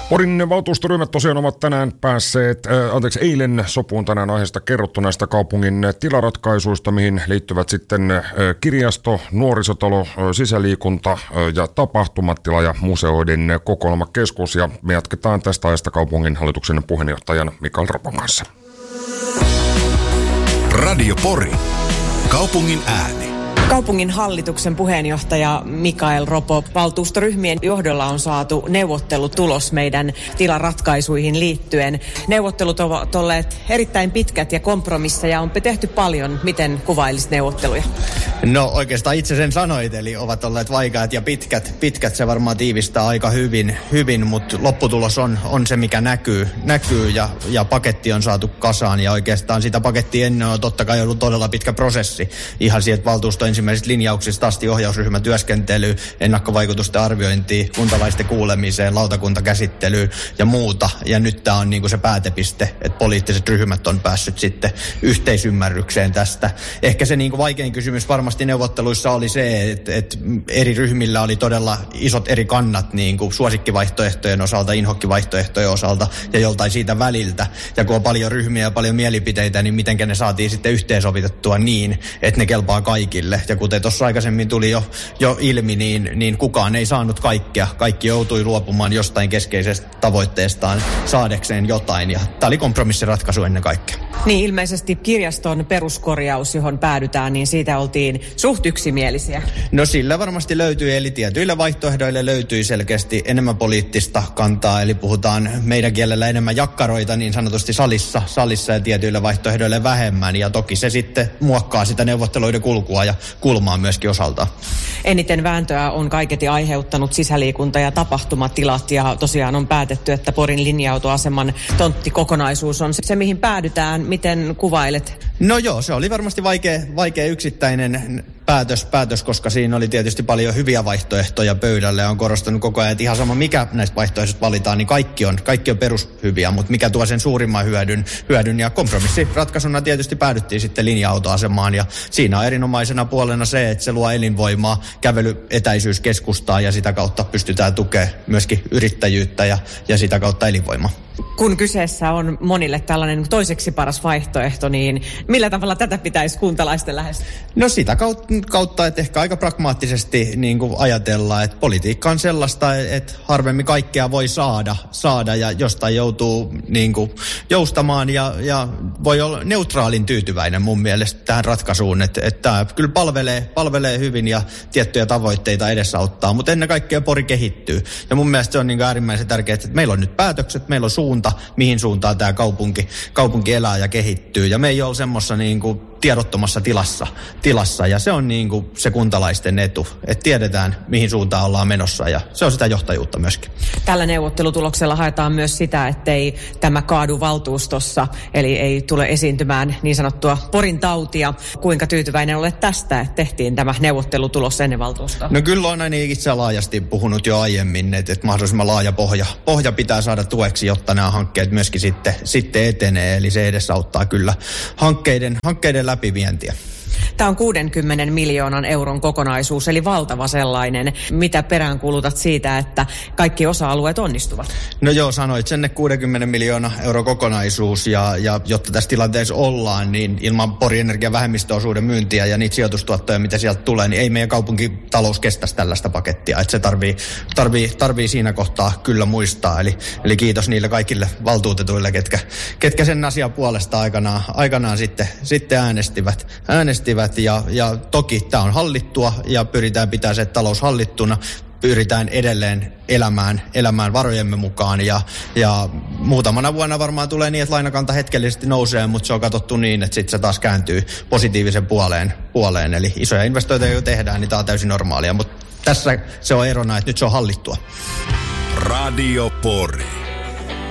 Porin valtuustoryhmät tosiaan ovat eilen sopuun tänään aiheesta kerrottu näistä kaupungin tilaratkaisuista, mihin liittyvät sitten kirjasto, nuorisotalo, sisäliikunta ja tapahtumatila ja museoiden kokoelmakeskus. Ja me jatketaan tästä aiheesta kaupungin hallituksen puheenjohtajan Mikael Ropon kanssa. Radio Pori. Kaupungin ääni. Kaupungin hallituksen puheenjohtaja Mikael Ropo, valtuustoryhmien johdolla on saatu neuvottelutulos meidän tilaratkaisuihin liittyen. Neuvottelut ovat olleet erittäin pitkät ja kompromisseja on tehty paljon. Miten kuvailisit neuvotteluja? No oikeastaan itse sen sanoit, eli ovat olleet vaikeat ja pitkät se varmaan tiivistää aika hyvin, mutta lopputulos on se, mikä näkyy ja paketti on saatu kasaan ja oikeastaan sitä pakettia ennen on totta kai ollut todella pitkä prosessi. Ihan sieltä valtuuston ensimmäisistä linjauksista asti ohjausryhmän työskentely, ennakkovaikutusten arviointi, kuntalaisten kuulemiseen, lautakuntakäsittelyyn ja muuta. Ja nyt tämä on niinku se päätepiste, että poliittiset ryhmät on päässyt sitten yhteisymmärrykseen tästä. Ehkä se niinku vaikein kysymys varmasti neuvotteluissa oli se, että eri ryhmillä oli todella isot eri kannat niinku suosikkivaihtoehtojen osalta, inhokkivaihtoehtojen osalta ja joltain siitä väliltä. Ja kun on paljon ryhmiä ja paljon mielipiteitä, niin mitenkä ne saatiin sitten yhteensovitettua niin, että ne kelpaa kaikille. Ja kuten tuossa aikaisemmin tuli jo ilmi, niin kukaan ei saanut kaikkea. Kaikki joutui luopumaan jostain keskeisestä tavoitteestaan saadekseen jotain. Ja tämä oli kompromissiratkaisu ennen kaikkea. Niin, ilmeisesti kirjaston peruskorjaus, johon päädytään, niin siitä oltiin suht yksimielisiä. No sillä varmasti löytyy, eli tietyillä vaihtoehdoille löytyi selkeästi enemmän poliittista kantaa. Eli puhutaan meidän kielellä enemmän jakkaroita niin sanotusti salissa ja tietyillä vaihtoehdoille vähemmän. Ja toki se sitten muokkaa sitä neuvotteluiden kulkua ja kulmaa myöskin osaltaan. Eniten vääntöä on kaiketi aiheuttanut sisäliikunta- ja tapahtumatilat ja tosiaan on päätetty, että Porin linja-autoaseman tonttikokonaisuus on se, mihin päädytään. Miten kuvailet? No joo, se oli varmasti vaikea yksittäinen päätös, koska siinä oli tietysti paljon hyviä vaihtoehtoja pöydälle ja on korostanut koko ajan, että ihan sama mikä näistä vaihtoehdoista valitaan, niin kaikki on perushyviä, mutta mikä tuo sen suurimman hyödyn ja kompromissiratkaisuna tietysti päädyttiin sitten linja-autoasemaan ja siinä on erinomaisena puolena se, että se luo elinvoimaa, kävelyetäisyys keskustaa ja sitä kautta pystytään tukemaan myöskin yrittäjyyttä ja sitä kautta elinvoimaa. Kun kyseessä on monille tällainen toiseksi paras vaihtoehto, niin millä tavalla tätä pitäisi kuntalaisten lähestyä? No sitä kautta, että ehkä aika pragmaattisesti niin kuin ajatellaan, että politiikka on sellaista, että harvemmin kaikkea voi saada ja jostain joutuu niin kuin joustamaan ja voi olla neutraalin tyytyväinen mun mielestä tähän ratkaisuun, että tämä kyllä palvelee hyvin ja tiettyjä tavoitteita edesauttaa, mutta ennen kaikkea Pori kehittyy. Ja mun mielestä se on niin kuin äärimmäisen tärkeää, että meillä on nyt päätökset, meillä on suunta, mihin suuntaan tämä kaupunki elää ja kehittyy. Ja me ei ole semmoisessa niin kuin tiedottomassa tilassa ja se on niin kuin se kuntalaisten etu, että tiedetään mihin suuntaan ollaan menossa ja se on sitä johtajuutta myöskin. Tällä neuvottelutuloksella haetaan myös sitä, ettei tämä kaadu valtuustossa, eli ei tule esiintymään niin sanottua Porin tautia. Kuinka tyytyväinen olet tästä, että tehtiin tämä neuvottelutulos ennen valtuustoa? No kyllä on aina itse laajasti puhunut jo aiemmin, että mahdollisimman laaja pohja pitää saada tueksi, jotta nämä hankkeet myöskin sitten etenee, eli se edesauttaa kyllä hankkeiden läpivientiä. Tämä on 60 miljoonan euron kokonaisuus, eli valtava sellainen. Mitä peräänkuulutat siitä, että kaikki osa-alueet onnistuvat? No joo, sanoit sen 60 miljoonaa euro kokonaisuus ja jotta tässä tilanteessa ollaan, niin ilman Porin Energian vähemmistöosuuden myyntiä ja niitä sijoitustuottoja, mitä sieltä tulee, niin ei meidän kaupunkitalous kestäisi tällaista pakettia. Että se tarvii siinä kohtaa kyllä muistaa. Eli kiitos niille kaikille valtuutetuille, ketkä sen asian puolesta aikanaan sitten äänestivät ja toki tämä on hallittua ja pyritään pitämään se talous hallittuna. Pyritään edelleen elämään varojemme mukaan ja muutamana vuonna varmaan tulee niin, että lainakanta hetkellisesti nousee, mutta se on katsottu niin, että sitten se taas kääntyy positiivisen puoleen. Eli isoja investointeja jo tehdään, niin tämä on täysin normaalia, mutta tässä se on erona, että nyt se on hallittua. Radio Pori.